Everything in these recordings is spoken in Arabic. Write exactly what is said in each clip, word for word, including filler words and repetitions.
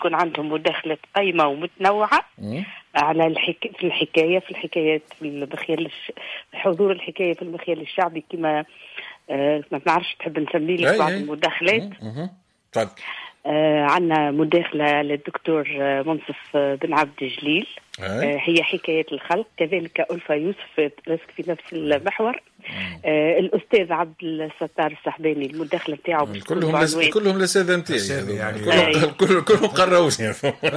تكون عندهم مداخلات قيمة ومتنوعة على الحك... في الحكاية في الحكايات في المخيال الش... حضور الحكاية في المخيال الشعبي كما آه ما نعرفش تحب نسمي لك بعض المداخلات. آه عندنا مداخلة للدكتور منصف بن عبد الجليل آه هي حكايات الخلق، كذلك ألفا يوسف في نفس المحور. آه الأستاذ عبد الستار السحباني المداخلة بتاعه كلهم لس... كلهم الأساتذة نتاعي يعني كلهم كلهم كلهم قروشني.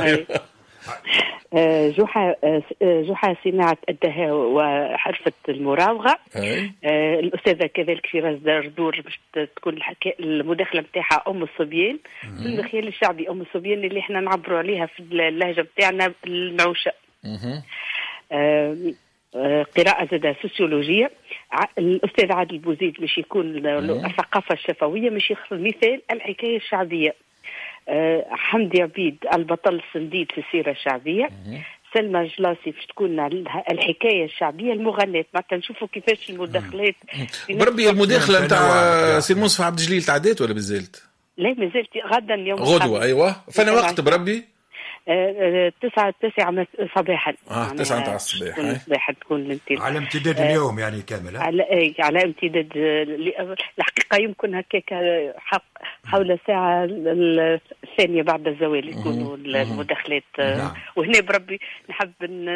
جحا جحا صناعة الدهاء وحرفة المراوغة. الأستاذة كذلك فراس دردور باش تكون الحكاية المداخلة نتاعها أم الصبيان في المخيال الشعبي، أم الصبيان اللي احنا نعبروا عليها في اللهجة بتاعنا المعوشة. قراءة زادة سوسيولوجية. الأستاذ عادل بوزيد مش يكون الثقافة الشفوية، مش يخص مثال الحكاية الشعبية. أه حمدي عبيد البطل السنديد في السيرة الشعبية. سلمى جلاسي باش تكون الحكاية الشعبية المغناة. ما تنشوفوا كيفاش المداخلات بربي. المداخلة نتاع سي منصف عبد الجليل تعديت ولا بزلت؟ لا مازلت غدا اليوم غدوة. أيوة فأنا وقت بربي أه تسعة تسعة صباحا. اه تسعة نتاع الصباح الصباح تكون انت على امتداد أه اليوم يعني كامل. على اي على امتداد الحقيقة يمكن هكاك حول الساعة الثانية بعد الزوال يكونوا المداخلات. نعم. وهنا بربي نحب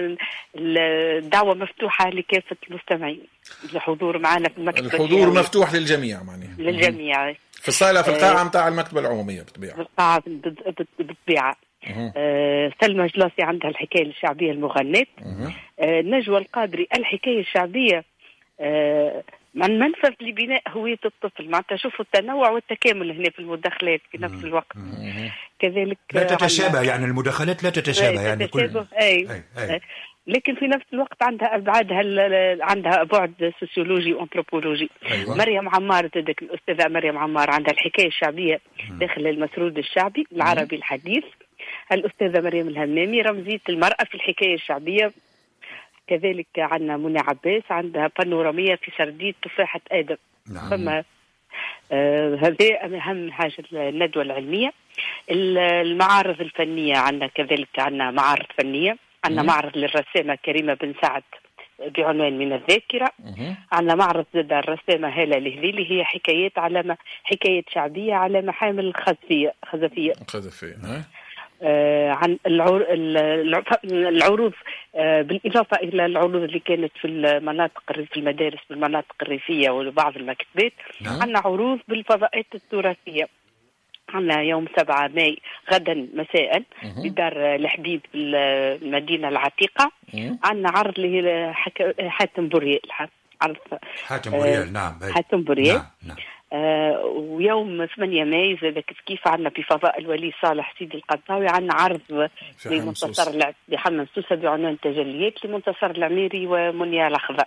الدعوة مفتوحة لكافة المستمعين الحضور معنا في المكتب. الحضور مفتوح للجميع معني للجميع في الصالة في القاعة متاع المكتبة العمومية بالطبيعة. في القاعة بالطبيعة. آه سلمى جلاسي عندها الحكاية الشعبية المغناة. آه نجوى القادري الحكاية الشعبية آه من منفذ لبناء هوية الطفل. معناتها شوفوا التنوع والتكامل هنا في المداخلات في نفس الوقت. كذلك لا تتشابه يعني المداخلات لا تتشابه يعني كل أي. أي. أي. لكن في نفس الوقت عندها أبعادها عندها بعد سوسيولوجي وأنثروبولوجي. أيوة. مريم عمار تدك الأستاذة مريم عمار عندها الحكاية الشعبية داخل المسرود الشعبي العربي الحديث. الأستاذة مريم الهمامي رمزية المرأة في الحكاية الشعبية. كذلك عندنا منى عباس عندها بانورامية في سردية تفاحة آدم. نعم. فما آه هذه أهم حاجة الندوة العلمية. المعارض الفنية عندنا كذلك عندنا معارض فنية. عندنا معرض للرسامة كريمة بن سعد بعنوان من الذاكرة. عندنا معرض زاد الرسامة هالة الهليلي هي حكايات على حكايات شعبية على محامل الخزفية خزفية خزفية. آه عن العر... العروض آه بالإضافة إلى العروض اللي كانت في المناطق في المدارس بالمناطق الريفية وبعض المكتبات. عندنا عروض بالفضاءات التراثية. عندنا يوم سبعة ماي غدا مساء بدار الحبيب المدينة العتيقة. عندنا عرض اللي حاتم بوريال. عرض حاتم بوريال. آه نعم حاتم بوريال. نعم. نعم. آه ويوم ثمانية ماي زاد كيف عندنا في فضاء الولي صالح سيدي القطاوي عندنا عرض لمنتصر بحمام سوسة بعنوان تجليات لمنتصر العميري ومنيا الأخضر.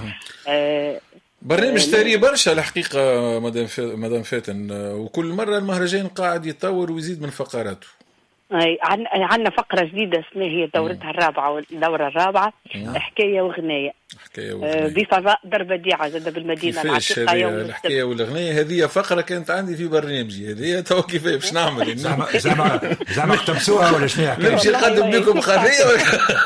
آه برنامج ثري برشا الحقيقة مدام مدام فاتن، وكل مرة المهرجان قاعد يتطور ويزيد من فقراته. أي عندنا فقرة جديدة اسمها هي دورتها الرابعة والدورة الرابعة. مم. حكاية وغناية. حكاية وغناية. بفضاء دربديعة زاد بالمدينة العتيقة يوم الحكاية والغنية. هذه فقرة كانت عندي في برنامجي هذه تو كيف باش نعمل زعما زعما زعما اختبسوها ولا شنو حكاية؟ نمشي نقدم لكم خرية ولا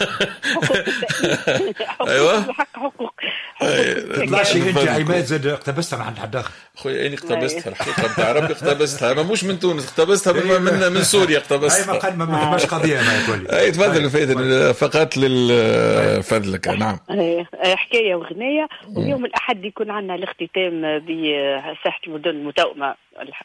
أيوة حق حقوق. طلعشي أنت عماد زاد اقتبستها من عند حد آخر. خويا أنا اقتبستها الحقيقة بتاع ربي اقتبستها ما مش من تونس اقتبستها من من سوريا اقتبستها. قد ما فماش قضيه ما يقول اي تفضل فاتن فقط للفضلك. نعم حكايه وغنايه. ويوم الاحد يكون عندنا الاختتام بساحه المدن المتوأمه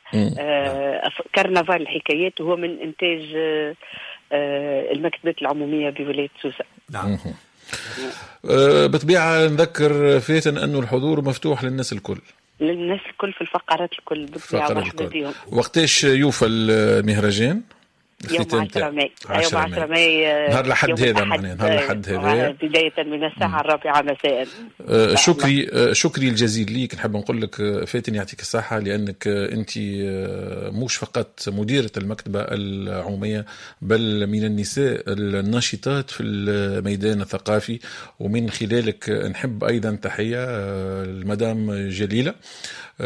كرنفال الحكايات وهو من انتاج المكتبات العموميه بولايه سوسه. نعم. بطبيعه نذكر فاتن انه الحضور مفتوح للناس الكل للناس الكل في الفقرات الكل بالطبيعه مرحبا بهم. وقتاش يوفى المهرجان؟ يوم عشرة ماي. يوم عشرة ماي نهار الأحد هذا معناه نهار الأحد هذا بداية من الساعة الرابعة مساء. آه شكري آه شكري الجزيل ليك. نحب نقول لك فاتن يعطيك الصحة لأنك أنت آه مش فقط مديرة المكتبة العمومية بل من النساء الناشطات في الميدان الثقافي، ومن خلالك نحب أيضا تحية آه المدام جليلة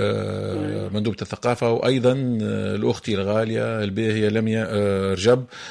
آه مندوبة الثقافة، وأيضا الأختي الغالية الباهية لميا آه رجب